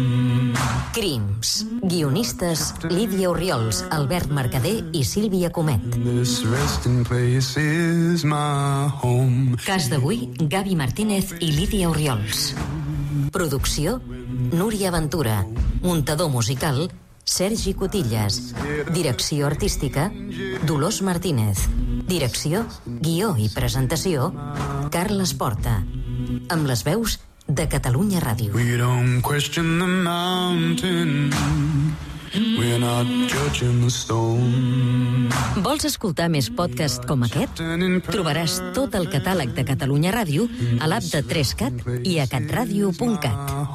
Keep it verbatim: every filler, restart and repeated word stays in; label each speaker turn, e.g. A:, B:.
A: Crims. Guionistes Lídia Orriols, Albert Mercader i Sílvia Comet. Cas d'avui, Gavi Martínez i Lídia Orriols. Producció, Núria Ventura. Muntador musical, Sergi Cotillas. Direcció artística, Dolors Martínez. Direcció, guió i presentació, Carles Porta. Amb les veus de Catalunya Ràdio.
B: We don't question the mountain. We're not judging the stone.
A: Vols escoltar més podcasts com aquest? Trobaràs tot el catàleg de Catalunya Ràdio a l'app de tres cat i a catradio punt cat.